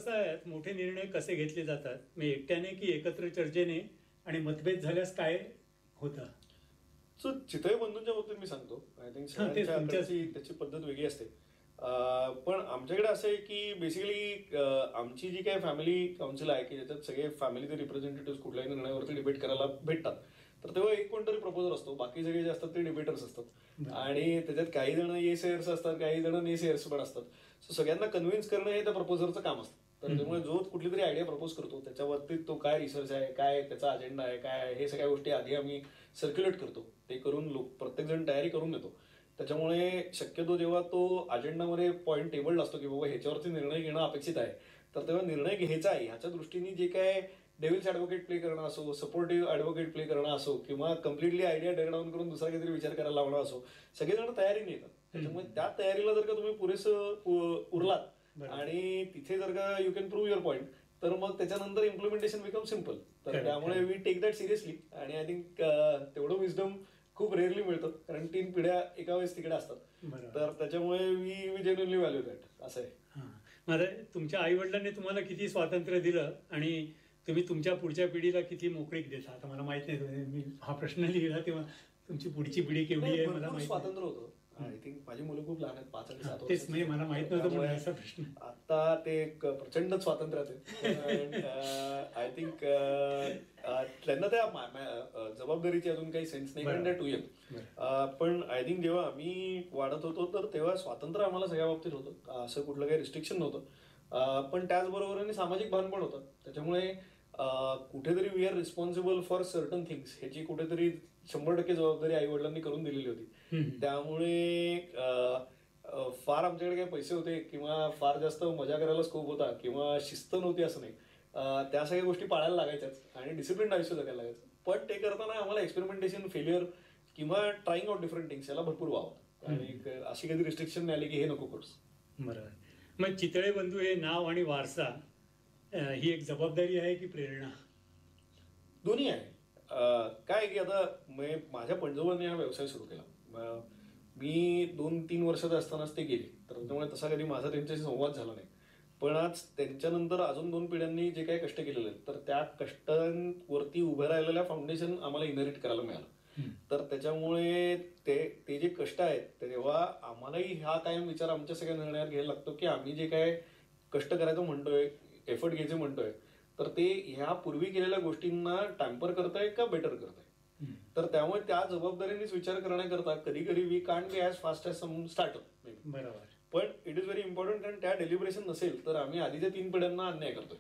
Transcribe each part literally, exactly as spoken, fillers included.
व्यवसायात मोठे निर्णय कसे घेतले जातात, म्हणजे एकट्याने की एकत्र चर्चेने, आणि मतभेद झाल्यास काय होतं? सो चितळे बंधूंच्या बाबतीत मी सांगतो. आय थिंक सगळ्यांची त्याची पद्धत वेगळी असते. पण आमच्याकडे असं आहे की बेसिकली आमची जी काही फॅमिली काउन्सिल आहे की ज्याच्यात सगळे फॅमिलीचे रिप्रेझेंटेटिव्ह कुठल्याही निर्णयावरती डिबेट करायला भेटतात, तर तेव्हा एक कोणतरी प्रपोजर असतो, बाकी सगळे जे असतात ते डिबेटर्स असतात. आणि त्याच्यात काही जण ये सेअर्स असतात, काही जण ने सेअर्स पण असतात. सो सगळ्यांना कन्व्हिन्स करणं हे त्या प्रपोजरचं काम असतं. तर त्यामुळे जो कुठली तरी आयडिया प्रपोज करतो त्याच्यावरती तो काय रिसर्च आहे, काय त्याचा अजेंडा आहे, काय आहे, हे सगळ्या गोष्टी आधी आम्ही सर्क्युलेट करतो. ते करून लोक प्रत्येक जण तयारी करून देतो. त्याच्यामुळे शक्यतो जेव्हा तो अजेंडामध्ये पॉईंट टेबल असतो की बाबा ह्याच्यावरती निर्णय घेणं अपेक्षित आहे, तर तेव्हा निर्णय घ्यायचा आहे ह्याच्या दृष्टीने जे काय डेव्हिल्स ॲडव्होकेट प्ले करणं असो, सपोर्टिव्ह ॲडव्होकेट प्ले करणं असो, किंवा कम्प्लिटली आयडिया डेड डाऊन करून दुसरा काहीतरी विचार करायला लावणं असो, सगळेजण तयारीने येतात. त्याच्यामुळे त्या तयारीला जर का तुम्ही पुरेसं उरलात आणि तिथे जर का you can prove your point, तर मग त्याच्यानंतर इम्प्लिमेंटेशन बिकम सिम्पल. तर त्यामुळे वी टेक दॅट सिरियसली. आणि आय थिंक तेवढं विजडम खूप रेअरली मिळतं, कारण तीन पिढ्या एका वेळेस तिकडे असतात. तर त्याच्यामुळे we we genuinely value that. असं आहे. माझं तुमच्या आई वडिलांनी तुम्हाला किती स्वातंत्र्य दिलं आणि तुम्ही तुमच्या पुढच्या पिढीला किती मोकळीक देता? आता मला माहित नाही, मी हा प्रश्न लिहिला तेव्हा तुमची पुढची पिढी केवढी आहे मला माहिती. स्वातंत्र्य होतं. आय थिंक माझी मुलं खूप लहान आहेत, पाच आणि सात तेच म्हणजे मला माहित नव्हतं असा प्रश्न. आता ते प्रचंड स्वातंत्र्यात आहे. आय थिंक त्यांना त्या जबाबदारीची अजून काही सेन्स नाही, कारण त्या टू यंग. पण आय थिंक जेव्हा आम्ही वाढत होतो तर तेव्हा स्वातंत्र्य आम्हाला सगळ्या बाबतीत होतं, असं कुठलं काही रिस्ट्रिक्शन नव्हतं. पण त्याचबरोबर सामाजिक भान पण होतं. त्याच्यामुळे कुठेतरी we R responsible for certain things ह्याची कुठेतरी शंभर टक्के जबाबदारी आई वडिलांनी करून दिलेली होती. त्यामुळे फार आमच्याकडे काही पैसे होते किंवा फार जास्त मजा करायला स्कोप होता किंवा शिस्त नव्हती असं नाही. त्या सगळ्या गोष्टी पाळायला लागायच्याच आणि डिसिप्लिन आयुष्य जगायला लागायचं. पण ते करताना आम्हाला एक्सपेरिमेंटेशन, फेल्युअर किंवा ट्राईंग आउट डिफरंट थिंग्स याला भरपूर वाव आणि अशी काही रिस्ट्रिक्शन नाही आली की हे नको करूस. बरोबर. मग चितळे बंधू हे नाव आणि वारसा ही एक जबाबदारी आहे की प्रेरणा? दोन्ही आहे. काय की आता माझ्या पणजोबांनी हा व्यवसाय सुरू केला. मी दोन तीन वर्षात असतानाच ते गेले, तर त्यामुळे तसा कधी माझा त्यांच्याशी संवाद झाला नाही. पण आज त्यांच्यानंतर अजून दोन पिढ्यांनी जे काही कष्ट केलेले आहेत, तर त्या कष्टांवरती उभं राहिलेल्या फाउंडेशन आम्हाला इनहेरिट करायला मिळालं. तर त्याच्यामुळे ते ते जे कष्ट आहेत तेव्हा आम्हालाही हा कायम विचार आमच्या सगळ्या निर्णयात घ्यायला लागतो की आम्ही जे काय कष्ट करायचं म्हणतोय, एफर्ट घ्यायचे म्हणतोय, तर ते ह्या पूर्वी केलेल्या गोष्टींना टॅम्पर करताय का बेटर करताय. तर त्यामुळे त्या जबाबदारीनेच विचार करण्याकरता कधी कधी we can't be as fast as some startup. बरोबर. पण इट इज व्हेरी इम्पॉर्टंट, कारण त्या डेलिब्रेशन नसेल तर आम्ही आधीच्या तीन पिढ्यांना अन्याय करतोय.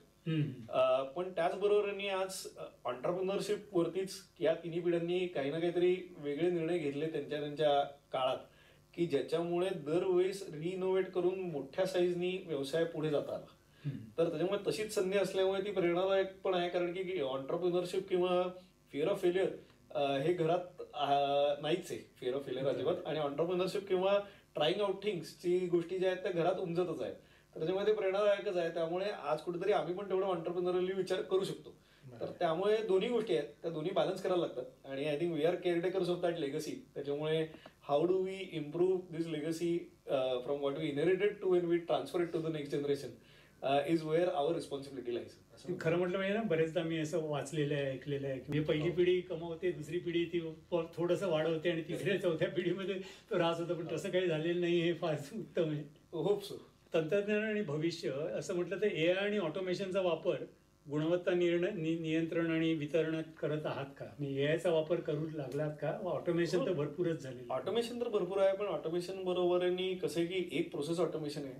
पण त्याचबरोबर आज ऑन्टरप्रिनरशिप वरतीच या तिन्ही पिढ्यांनी काही ना काहीतरी वेगळे निर्णय घेतले त्यांच्या त्यांच्या काळात, की ज्याच्यामुळे दरवेळेस रिइनोव्हेट करून मोठ्या साईजनी व्यवसाय पुढे जाता आला. तर त्याच्यामुळे तशीच संधी असल्यामुळे ती प्रेरणादायक पण आहे, कारण की ऑन्टरप्रिनरशिप किंवा फिअर ऑफ फेल्युअर हे घरात नाहीच आहे. फिअर ऑफ फेल्युअर अजिबात. आणि ऑन्टरप्रिनरशिप किंवा ट्राईंग आउट थिंग्सची गोष्टी ज्या आहेत त्या घरात उमजतच आहेत. तर त्याच्यामुळे ते प्रेरणादायकच आहे. त्यामुळे आज कुठेतरी आम्ही पण तेवढं ऑन्टरप्रिनरली विचार करू शकतो. तर त्यामुळे दोन्ही गोष्टी आहेत, त्या दोन्ही बॅलन्स करायला लागतात. आणि I think we R केअरटेकर्स of that legacy. त्याच्यामुळे how do we improve this legacy from what we inherited to Wien we transfer it to the next generation is where our responsibility lies. खरं म्हटलं म्हणजे ना, बरेचदा मी असं वाचलेलं आहे, ऐकलेलं आहे की पहिली पिढी कमावते, दुसरी पिढी ती थोडंसं वाढवते आणि तिसऱ्या चौथ्या पिढीमध्ये तो रास होता. पण तसं काही झालेलं नाही. हे फार उत्तम आहे. Hope so. तंत्रज्ञान आणि भविष्य असं म्हटलं तर ए आय आणि ऑटोमेशनचा वापर गुणवत्ता निर्णय नियंत्रण आणि वितरणात करत आहात का? मी ए आयचा वापर करू लागलात का? ऑटोमेशन तर भरपूरच झाले. ऑटोमेशन तर भरपूर आहे, पण ऑटोमेशन बरोबर कसं आहे की एक प्रोसेस ऑटोमेशन आहे,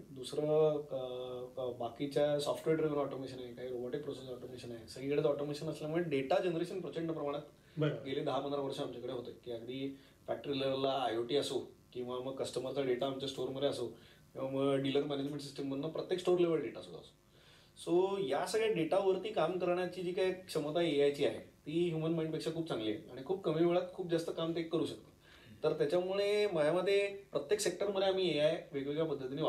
दुसरं बाकीच्या सॉफ्टवेअर ड्रिव्हन ऑटोमेशन आहे, काही रोबोटिक प्रोसेस ऑटोमेशन आहे. सगळीकडेच ऑटोमेशन असल्यामुळे डेटा जनरेशन प्रचंड प्रमाणात गेले दहा पंधरा वर्ष आमच्याकडे होते, की अगदी फॅक्टरी लेवलला आयओटी असो किंवा मग कस्टमरचा डेटा आमच्या स्टोअरमध्ये असो किंवा मग डीलर मॅनेजमेंट सिस्टममधनं प्रत्येक स्टोअर लेवल डेटा सुद्धा असो. सो या सगळ्या डेटावरती काम करण्याची जी काही क्षमता ए आयची आहे ती ह्युमन माइंडपेक्षा खूप चांगली आहे आणि खूप कमी वेळात खूप जास्त काम ते करू शकतो. तर त्याच्यामुळे माझ्यामध्ये प्रत्येक सेक्टरमध्ये आम्ही ए आय वेगवेगळ्या पद्धतीने वापरतो.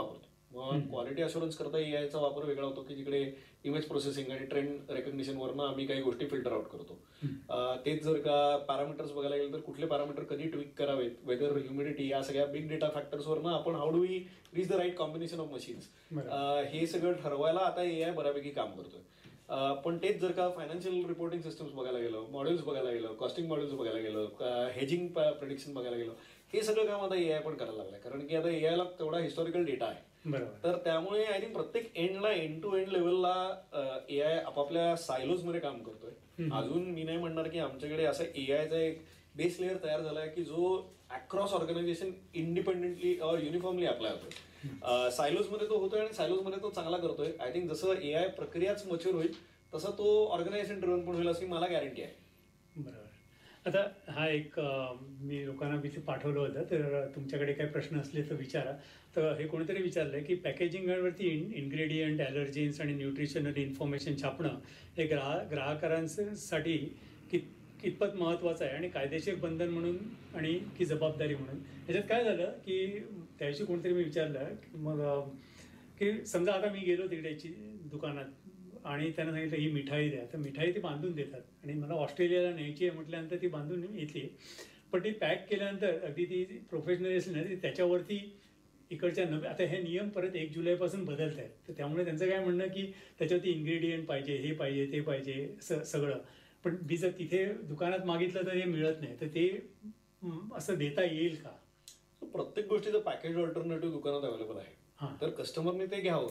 मग क्वालिटी अशुरन्स करता एआयचा वापर वेगळा होतो की जिकडे इमेज प्रोसेसिंग आणि ट्रेंड रेकग्निशन वरनं आम्ही काही गोष्टी फिल्टर आउट करतो. तेच जर का पॅरामीटर्स बघायला गेलं तर कुठले पॅरामीटर कधी ट्विक करावेत, वेदर ह्युमिडिटी, या सगळ्या बिग डेटा फॅक्टर्सवरनं आपण how do we reach the right combination of machines हे सगळं ठरवायला आता एआय बऱ्यापैकी काम करतोय. पण तेच जर का फायनान्शियल रिपोर्टिंग सिस्टम्स बघायला गेलं, मॉडेल्स बघायला गेलं, कॉस्टिंग मॉडेल्स बघायला गेलं, हेजिंग प्रेडिक्शन बघायला गेलं, हे सगळं काम आता एआय पण करायला लागलंय. कारण की आता एआयला तेवढा हिस्टॉरिकल डेटा आहे. तर त्यामुळे आय थिंक प्रत्येक एंडला एंड टू एंड लेवलला एआय आपापल्या सायलोज मध्ये काम करतोय. अजून मी नाही म्हणणार की आमच्याकडे असं एआयचा एक बेस लेअर तयार झालाय की जो अक्रॉस ऑर्गनायझेशन इंडिपेंडेंटली और युनिफॉर्मली अप्लाय होतोय. सायलोज मध्ये तो होतोय आणि सायलोज मध्ये तो चांगला करतोय. आय थिंक जसं एआय प्रक्रियाच मच्युअर होईल तसं तो ऑर्गनायझेशन ड्रिव्हन पण होईल अशी मला गॅरंटी आहे. बरोबर. आता हा एक मी लोकांना इथे पाठवलं होतं, तर तुमच्याकडे काही प्रश्न असले तर विचारा. तर हे कोणीतरी विचारलंय की पॅकेजिंगवरती इन्ग्रेडियंट, ॲलर्जीन्स आणि न्यूट्रिशनल इन्फॉर्मेशन छापणं हे ग्राहक ग्राहकांसाठी कित कितपत महत्त्वाचं आहे आणि कायदेशीर बंधन म्हणून आणि की जबाबदारी म्हणून. याच्यात काय झालं की त्याविषयी कोणतरी मी विचारलं की मग की समजा आता मी गेलो तिकडे दुकानात आणि त्यांना सांगितलं ही मिठाई द्या, तर मिठाई ती बांधून देतात आणि मला ऑस्ट्रेलियाला न्यायची आहे म्हटल्यानंतर ती बांधून येते. पण ती पॅक केल्यानंतर अगदी ती प्रोफेशनल असली ना, ती त्याच्यावरती इकडच्या नव्या आता हे नियम परत एक जुलैपासून बदलत आहेत. तर त्यामुळे त्यांचं काय म्हणणं की त्याच्यावरती इन्ग्रेडियंट पाहिजे, हे पाहिजे, ते पाहिजे, स सगळं. पण मी जर तिथे दुकानात मागितलं तर हे मिळत नाही, तर ते असं देता येईल का? प्रत्येक गोष्टीचं पॅकेज ऑल्टरनेटिव्ह दुकानात अवेलेबल आहे. तर कस्टमरने ते घ्यावं.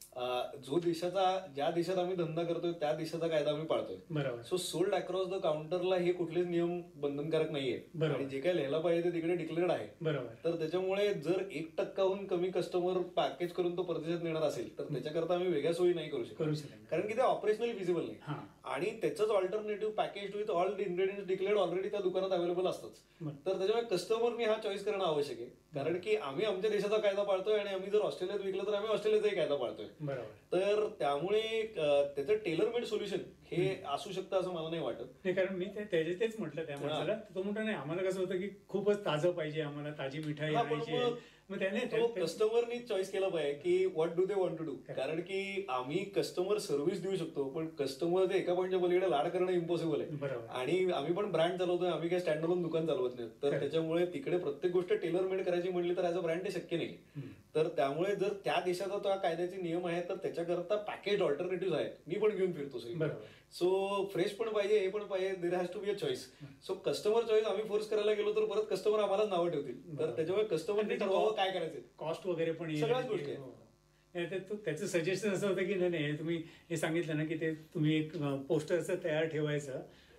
जो देशाचा ज्या देशात आम्ही धंदा करतोय त्या देशाचा कायदा आम्ही पाळतोय. बरोबर. सो सोल्ड अक्रॉस द काउंटरला हे कुठलेच नियम बंधनकारक नाहीये आणि जे काही लिहायला पाहिजे ते तिकडे डिक्लेअर्ड आहे. बरोबर. तर त्याच्यामुळे जर एक टक्काहून कमी कस्टमर पॅकेज करून तो परदेशात नेणार असेल तर त्याच्याकरता आम्ही वेगळ्या सोयी नाही करू शकत, कारण की ते ऑपरेशनली फिजिबल नाही. आणि त्याचंच alternative package with all ingredients declared already त्या दुकानात अवेलेबल असतंच. तर त्याच्यामुळे कस्टमरने हा चॉईस करणं आवश्यक आहे, कारण की आम्ही आमच्या देशाचा कायदा पाळतोय आणि आम्ही जर ऑस्ट्रेलियात विकलं तर आम्ही ऑस्ट्रेलियाचाही कायदा पाळतोय. तर त्यामुळे त्याचं टेलर मेड सोल्युशन हे असू शकतं असं मला नाही वाटत. नाही, कारण मी त्याचे तेच म्हटलं त्या माणसाला. तो म्हणतो नाही, आम्हाला कसं होतं की खूपच ताजं पाहिजे, आम्हाला ताजी मिठाई आणायची आहे. मग त्याने कस्टमरनी चॉईस केलं पाहिजे की what do they want to do. कारण की आम्ही कस्टमर सर्व्हिस देऊ शकतो, पण कस्टमर ते एका पॉईंटच्या पलीकडे लाड करणं इम्पॉसिबल आहे. आणि आम्ही पण ब्रँड चालवतोय, आम्ही काही स्टँड अलोन दुकान चालवत नाही. तर त्याच्यामुळे तिकडे प्रत्येक गोष्ट टेलर मेड करायची म्हणली तर ऍज अ ब्रँड ते शक्य नाही. तर त्यामुळे जर त्या देशाचा तो कायद्याचे नियम आहे तर त्याच्याकरता पॅकेज ऑल्टरनेटिव्ह आहेत. मी पण घेऊन फिरतो सगळी. सो फ्रेश पण पाहिजे, हे पण पाहिजे, there has to be a choice. So customer choice आम्ही फोर्स करायला गेलो तर परत कस्टमर आम्हाला नावं ठेवतील. तर त्याच्यामुळे कस्टमरने ठरवावं काय करायचं. कॉस्ट वगैरे पण सगळ्याच गोष्टी आहेत. त्याचं सजेशन असं होतं की नाही नाही, तुम्ही हे सांगितलं ना की ते तुम्ही एक पोस्टरचं तयार ठेवायचं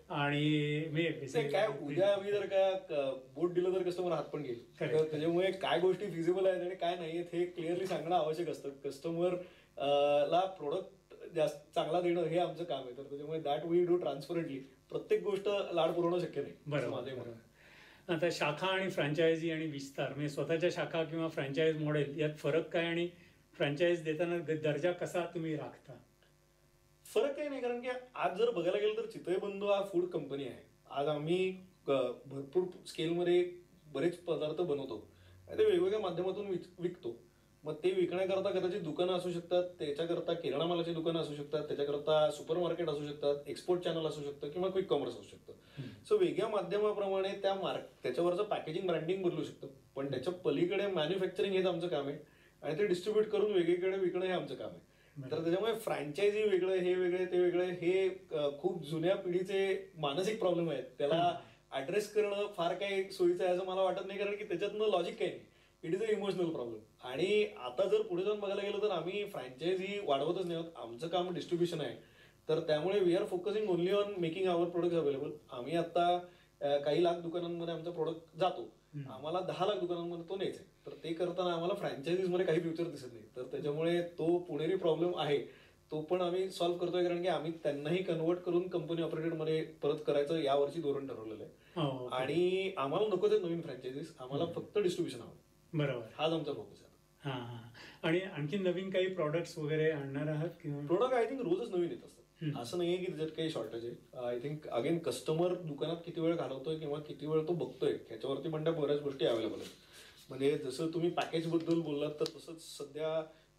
आणि मी काय उद्या आम्ही जर का बोट दिलं तर कस्टमर हात पण घेईल. त्याच्यामुळे काय गोष्टी फिजिबल आहेत आणि काय नाही हे क्लिअरली सांगणं आवश्यक असतं. कस्टमर ला प्रोडक्ट जास्त चांगला देणं हे आमचं काम आहे. तर त्याच्यामुळे दॅट वी डू ट्रान्सपरंटली. प्रत्येक गोष्ट लाड पुरवणं शक्य नाही. बरोबर. आता शाखा आणि फ्रँचायझी आणि विस्तार म्हणजे स्वतःच्या शाखा किंवा फ्रँचायझ मॉडेल यात फरक काय आणि फ्रँचायझ देताना दर्जा कसा तुम्ही राखता? फरक काही नाही, कारण की आज जर बघायला गेलं तर चितळे बंधू हा फूड कंपनी आहे. आज आम्ही भरपूर स्केलमध्ये बरेच पदार्थ बनवतो आणि ते वेगवेगळ्या माध्यमातून विकतो. मग ते विकण्याकरता कदाचित दुकानं असू शकतात, त्याच्याकरता किराणा मालाची दुकानं असू शकतात, त्याच्याकरता सुपर मार्केट असू शकतात, एक्सपोर्ट चॅनल असू शकतं किंवा क्विक कॉमर्स असू शकतं. सो वेगळ्या माध्यमाप्रमाणे त्या मार्क त्याच्यावरचं पॅकेजिंग ब्रँडिंग बदलू शकतं, पण त्याच्या पलीकडे मॅन्युफॅक्चरिंग हेच आमचं काम आहे आणि ते डिस्ट्रीब्यूट करून वेगळीकडे विकणं हे आमचं काम आहे. तर त्याच्यामुळे फ्रँचायझी वेगळं, हे वेगळे, ते वेगळे, हे खूप जुन्या पिढीचे मानसिक प्रॉब्लेम आहेत. त्याला ऍड्रेस करणं फार काही सोयीचं आहे असं मला वाटत नाही, कारण की त्याच्यातनं लॉजिक काही नाही. It is a emotional problem. आणि आता जर पुढे जाऊन बघायला गेलं तर आम्ही फ्रँचायझी वाढवतच नाही आहोत. आमचं काम डिस्ट्रीब्युशन आहे. तर त्यामुळे we R focusing only on making our product available. आम्ही आता काही लाख दुकानांमध्ये आमचा प्रोडक्ट जातो, आम्हाला दहा लाख दुकानांमध्ये तो न्यायचा आहे. तर ते करताना आम्हाला फ्रँचायझीज मध्ये काही फ्युचर दिसत नाही. तर त्याच्यामुळे तो पुणेरी प्रॉब्लेम आहे तो पण आम्ही सॉल्व्ह करतोय, कारण की आम्ही त्यांनाही कन्वर्ट करून कंपनी ऑपरेटेड मध्ये परत करायचं यावर्षी धोरण ठरवलेलं आहे. आणि आम्हाला नकोच नवीन फ्रँचायझीज, आम्हाला फक्त डिस्ट्रीब्युशन हवं. बरोबर, हाच आमचा फोकस आहे. हा हा. आणि आणखी नवीन काही प्रॉडक्ट्स वगैरे आणणार आहात किंवा? प्रोडक्ट आय थिंक रोजच नवीन येत असतात. असं नाहीये की त्याच्यात काही शॉर्टेज आहे. आय थिंक अगेन कस्टमर दुकानात किती वेळ घालवतोय किंवा किती वेळ तो बघतोय ह्याच्यावरती पण त्या बऱ्याच गोष्टी अवेलेबल आहेत. म्हणजे जसं तुम्ही पॅकेज बद्दल बोललात तर तसंच सध्या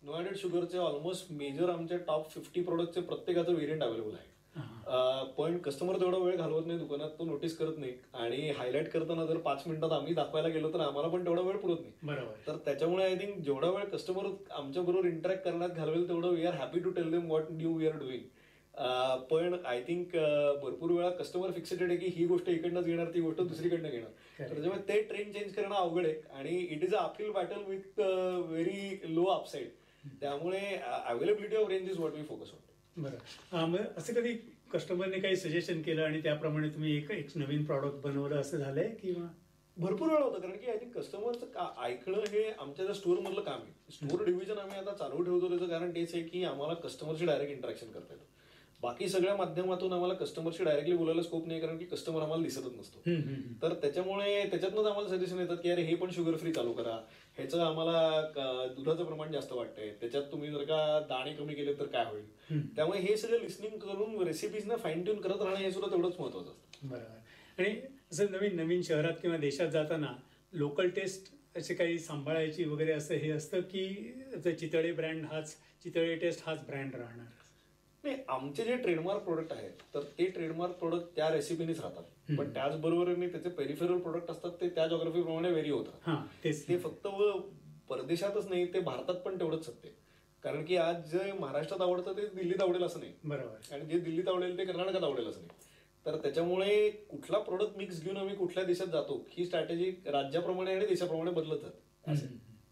नो ॲडेड शुगरचे ऑलमोस्ट मेजर आमच्या टॉप फिफ्टी प्रोडक्टचे प्रत्येकाचं व्हेरियंट अवेलेबल आहे. पण कस्टमर तेवढा वेळ घालवत नाही दुकानात, तो नोटीस करत नाही आणि हायलाईट करताना जर पाच मिनिटात आम्ही दाखवायला गेलो तर आम्हाला पण तेवढा वेळ पुरत नाही. बरोबर. तर त्याच्यामुळे आय थिंक जेवढा वेळ कस्टमर आमच्या बरोबर इंटरॅक्ट करण्यात घालवेल तेवढं we R happy to tail them what new we R doing. पण आय थिंक भरपूर वेळा कस्टमर फिक्सेटेड आहे की ही गोष्ट इकडनंच घेणार, ती गोष्ट दुसरीकडनं घेणार. तर त्याच्यामुळे ते ट्रेंड चेंज करणं अवघड आहे आणि it is a uphill battle with very low upside. त्यामुळे availability of range is what we focus on. बरं. मग असं कधी कस्टमरने काही सजेशन केलं आणि त्याप्रमाणे तुम्ही एक एक नवीन प्रॉडक्ट बनवलं असं झालंय किंवा? भरपूर वेळा होतं, कारण की आय थिंक कस्टमरचं ऐकणं हे आमच्या ज्या स्टोअर मधलं काम आहे. स्टोअर डिव्हिजन आम्ही आता चालू ठेवतो त्याचं कारण तेच आहे की आम्हाला कस्टमरशी डायरेक्ट इंटरॅक्शन करता येतं. बाकी सगळ्या माध्यमातून आम्हाला कस्टमरशी डायरेक्टली बोलायला स्कोप नाही, कारण की कस्टमर आम्हाला दिसतच नसतो. तर त्याच्यामुळे त्याच्यातनंच आम्हाला सजेशन येतात की अरे हे पण शुगर फ्री चालू करा, ह्याचं आम्हाला दुधाचं प्रमाण जास्त वाटतंय, त्याच्यात तुम्ही जर का दाणे कमी केले तर काय होईल. त्यामुळे हे सगळं लिस्निंग करून रेसिपीजना फाईन ट्यून करत राहणं हे सुद्धा तेवढंच महत्वाचं असतं. बरोबर. आणि असं नवीन नवीन शहरात किंवा देशात जाताना लोकल टेस्ट असे काही सांभाळायची वगैरे असं हे असतं की चितळे ब्रँड हाच, चितळे टेस्ट हाच ब्रँड राहणार? नाही, आमचे जे ट्रेडमार्क प्रोडक्ट आहेत तर ते ट्रेडमार्क प्रोडक्ट त्या रेसिपीनेच राहतात. पण त्याचबरोबर त्याचे पेरिफेरल प्रोडक्ट असतात ते त्या जॉग्राफी प्रमाणे व्हेरी होतात. ते फक्त परदेशातच नाही, ते भारतात पण तेवढंच सत्य. कारण की आज जे महाराष्ट्रात आवडतं ते दिल्लीत आवडेल असं नाही. बरोबर. आणि जे दिल्लीत आवडेल ते कर्नाटकात आवडेल असं नाही. तर त्याच्यामुळे कुठला प्रोडक्ट मिक्स घेऊन आम्ही कुठल्या देशात जातो ही स्ट्रॅटेजी राज्याप्रमाणे आणि देशाप्रमाणे बदलत जाते.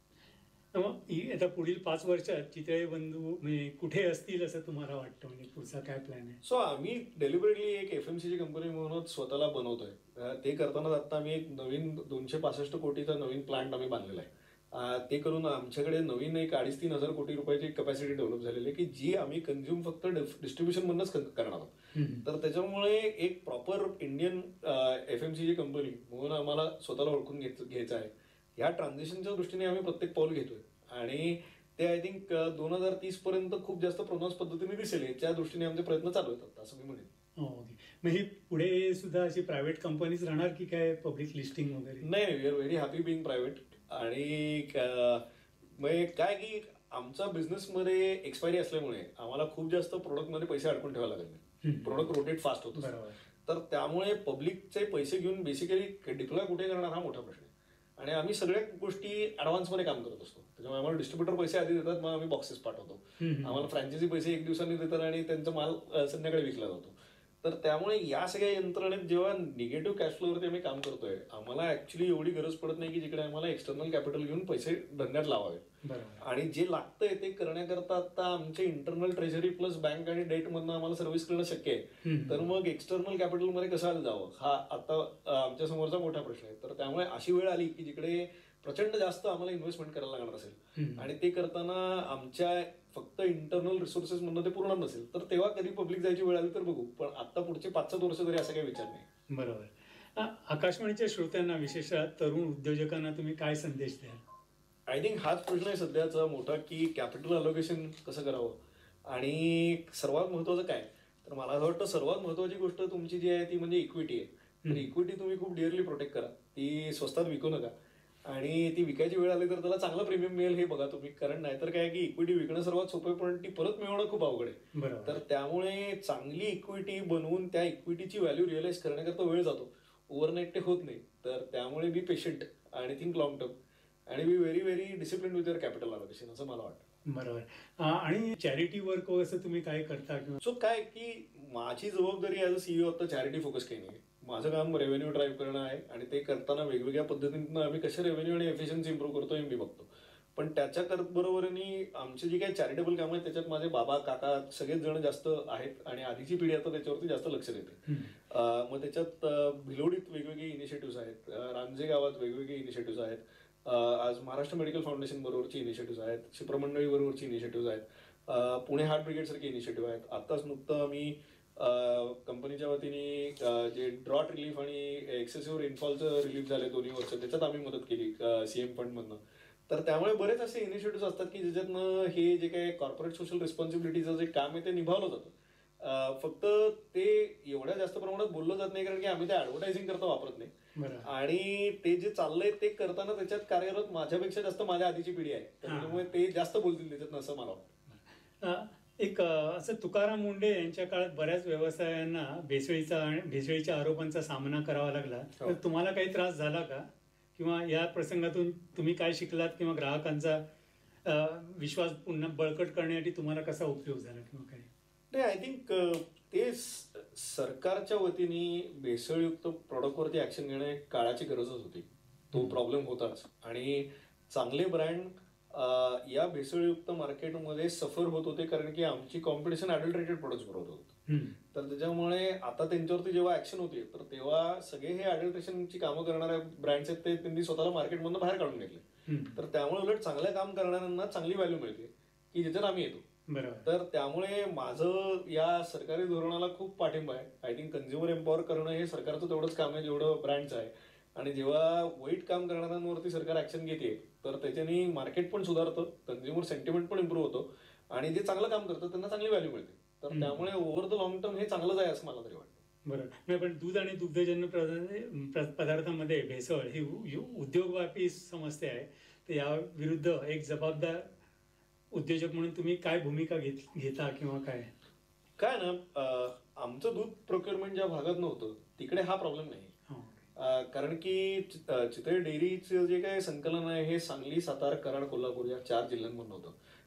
मग आता पुढील पाच वर्षात चितळे बंधू म्हणजे कुठे असतील असं तुम्हाला वाटतं? म्हणजे पुढचा काय प्लॅन आहे? सो आम्ही डेलिबरेटली एक एफएमसीची कंपनी म्हणून स्वतःला बनवतोय. ते करताना आता आम्ही एक नवीन दोनशे पासष्ट कोटीचा नवीन प्लांट आम्ही बांधलेला आहे. ते करून आमच्याकडे नवीन एक अडीच तीन हजार कोटी रुपयाची कॅपॅसिटी डेव्हलप झालेली आहे की जी आम्ही कन्झ्युम फक्त डिस्ट्रीब्युशन मधूनच करणार आहोत. तर त्याच्यामुळे एक प्रॉपर इंडियन एफएमसीची कंपनी म्हणून आम्हाला स्वतःला ओळखून घ्यायचं आहे. या ट्रान्झिशनच्या दृष्टीने आम्ही प्रत्येक पाऊल घेतोय आणि ते आय थिंक दोन हजार तीस पर्यंत खूप जास्त प्रोनाउन्स पद्धतीने दिसेल याच्या दृष्टीने आमचे प्रयत्न चालू आहेत असं मी म्हणेन. ओके. मग ही पुढे सुद्धा अशी प्रायव्हेट कंपनीज राहणार की काय पब्लिक लिस्टिंग वगैरे? नाही नाही, we R very happy Bing private. आणि काय की आमचा बिझनेसमध्ये एक्सपायरी असल्यामुळे आम्हाला खूप जास्त प्रोडक्टमध्ये पैसे अडकून ठेवायला लागले नाही. प्रोडक्ट रोटेट फास्ट होतो. तर त्यामुळे पब्लिकचे पैसे घेऊन बेसिकली डिप्लॉय कुठे करणार हा मोठा प्रश्न आहे. आणि आम्ही सगळ्या गोष्टी ऍडव्हान्समध्ये काम करत असतो. त्याच्यामुळे आम्हाला डिस्ट्रीब्युटर पैसे आधी देतात, मग आम्ही बॉक्सेस पाठवतो. आम्हाला फ्रँचायझी पैसे एक दिवसांनी देतात आणि त्यांचा माल संध्याकाळी विकला जातो. तर त्यामुळे या सगळ्या यंत्रणेत जेव्हा निगेटिव्ह कॅश फ्लोवरती आम्ही काम करतोय आम्हाला ऍक्च्युली एवढी गरज पडत नाही की जिकडे आम्हाला एक्सटर्नल कॅपिटल घेऊन पैसे धंद्यात लावावे. आणि जे लागतंय ते करण्याकरता आता आमचे इंटरनल ट्रेझरी प्लस बँक आणि डेट मधनं आम्हाला सर्व्हिस करणं शक्य आहे. तर मग एक्सटर्नल कॅपिटल मध्ये कसं जावं हा आता आमच्या समोरचा मोठा प्रश्न आहे. तर त्यामुळे अशी वेळ आली की जिकडे प्रचंड जास्त आम्हाला इन्व्हेस्टमेंट करायला लागणार असेल आणि ते करताना आमच्या फक्त इंटरनल रिसोर्सेस मधनं ते पूर्ण नसेल तर तेव्हा कधी पब्लिक जायची वेळ आली तर बघू. पण आता पुढचे पाच सात वर्ष तरी असा काही विचार नाही. बरोबर. आकाशवाणीच्या श्रोत्यांना विशेषतः तरुण उद्योजकांना तुम्ही काय संदेश द्याल? आय थिंक हाच प्रश्न आहे सध्याचा मोठा की कॅपिटल अलोकेशन कसं करावं. आणि सर्वात महत्वाचं काय तर मला असं वाटतं सर्वात महत्वाची गोष्ट तुमची जी आहे ती म्हणजे इक्विटी आहे. तर इक्विटी तुम्ही खूप डिअरली प्रोटेक्ट करा, ती स्वस्तात विकू नका. आणि ती विकायची वेळ आली तर त्याला चांगला प्रीमियम मिळेल हे बघा तुम्ही. कारण नाहीतर काय की इक्विटी विकणं सर्वात सोपं आहे पण ती परत मिळवणं खूप अवघड आहे. तर त्यामुळे चांगली इक्विटी बनवून त्या इक्विटीची व्हॅल्यू रिअलाइज करण्याकरता वेळ जातो, ओव्हरनाईट ते होत नाही. तर त्यामुळे बी पेशंट आणि थिंक लॉंग टर्म आणि be very very discipline with your capital allocation असं मला वाटतं. बरोबर. आणि चॅरिटी वर्क असं तुम्ही काय करता? सो काय की माझी जबाबदारी ॲज अ सीईओ आता चॅरिटी फोकस काही नाही. माझं काम रेव्हेन्यू ड्राईव्ह करणं आहे आणि ते करताना वेगवेगळ्या पद्धतीनं आम्ही कसे रेव्हेन्यू आणि एफिशियन्सी इम्प्रूव्ह करतो हे मी बघतो. पण त्याच्या करत बरोबरनी आमची जी काही चॅरिटेबल कामं आहेत त्याच्यात माझे बाबा काका सगळेच जण जास्त आहेत आणि आधीची पिढी आता त्याच्यावरती जास्त लक्ष देते. मग त्याच्यात भिलोडीत वेगवेगळे इनिशिएटिव्ह आहेत, रांजे गावात वेगवेगळे इनिशिएटिव्ह आहेत, आज महाराष्ट्र मेडिकल फाउंडेशन बरोबरची इनिशिएटिव्ह आहेत, शिप्रमंडळी बरोबरची इनिशिएटिव्ह आहेत, पुणे हार्ट ब्रिगेड सारखे इनिशिएटिव्ह आहेत. आत्ताच नुकतं आम्ही कंपनीच्या वतीने जे ड्रॉट रिलीफ आणि एक्सेसिव्ह रेनफॉलचं रिलीफ झाले दोन्ही वर्ष त्याच्यात आम्ही मदत केली सीएम फंड मधनं. तर त्यामुळे बरेच असे इनिशिएटिव्ह असतात की ज्याच्यातनं हे जे काही कॉर्पोरेट सोशल रिस्पॉन्सिबिलिटीचं जे काम आहे ते निभावलं जातं. अं, फक्त ते एवढ्या जास्त प्रमाणात बोललं जात नाही कारण की आम्ही ते ऍडव्हर्टायझिंग करता वापरत नाही. बरं. आणि ते जे चाललंय ते करताना त्याच्यात कार्यरत माझ्यापेक्षा जास्त माझ्या आधीची पिढी आहे, त्याच्यामुळे ते जास्त बोलतील त्याच्यात असं मला वाटतं. अ, एक अ, असं तुकाराम मुंडे यांच्या काळात बऱ्याच व्यवसायांना भेसळीचा आणि भेसळीच्या आरोपांचा सामना करावा लागला. हो. तर तुम्हाला काही त्रास झाला का? किंवा या प्रसंगातून तुम्ही काय शिकलात किंवा ग्राहकांचा अ, विश्वास पुन्हा बळकट करण्यासाठी तुम्हाला कसा उपयोग झाला किंवा काय? नाही, आय थिंक ते स- सरकारच्या वतीने भेसळयुक्त प्रॉडक्टवरती ऍक्शन घेणं एक काळाची गरजच होती. तो प्रॉब्लेम होताच आणि चांगले ब्रँड या भेसळयुक्त मार्केटमध्ये सफर होत होते कारण की आमची कॉम्पिटिशन अडल्टरेटेड प्रोडक्ट्स बरोबर होत. हम्म. तर त्याच्यामुळे आता त्यांच्यावरती जेव्हा ऍक्शन होते तर तेव्हा सगळे हे अडल्ट्रेशनची कामं करणारे ब्रँड्स आहेत ते त्यांनी स्वतःला मार्केटमधून बाहेर काढून घेतले. हम्म. तर त्यामुळे उलट चांगलं काम करणाऱ्यांना चांगली व्हॅल्यू मिळते की ज्याच्यात आम्ही येतो. बरोबर. तर त्यामुळे माझं या सरकारी धोरणाला खूप पाठिंबा आहे. आय थिंक कन्झ्युमर एम्पॉवर करणं हे सरकारचं तेवढंच काम आहे जेवढं ब्रँडचं आहे. आणि जेव्हा वाईट काम करणाऱ्यांवरती सरकार ऍक्शन घेते तर त्याच्याने मार्केट पण सुधारतं, कन्झ्युमर सेंटिमेंट पण इम्प्रूव्ह होतो आणि जे चांगलं काम करतं त्यांना चांगली व्हॅल्यू मिळते. तर हम्म. त्यामुळे ओव्हर द लॉंग टर्म हे चांगलंच आहे असं मला तरी वाटतं. बरोबर. नाही, पण दूध आणि दुग्धजन्य पदार्थ- प्र- पदार्थांमध्ये भेसळ ही उ- यु- उद्योगव्यापी समस्या आहे. तर या विरुद्ध एक जबाबदार उद्योजक म्हणून तुम्ही काय भूमिका घेत घेता किंवा काय? काय ना, अं, आमचं दूध प्रोक्युरमेंट ज्या भागात नव्हतं तिकडे हा प्रॉब्लेम नाही. हो. अं, कारण की चि- अं, चितळे डेअरीचं जे काही संकलन आहे हे सांगली, सातारा, कराड, कोल्हापूर या चार जिल्ह्यांमधून होतं.